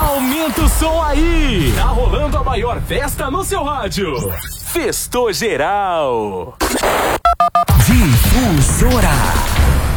Aumenta o som aí! Tá rolando a maior festa no seu rádio. Festou geral. Difusora.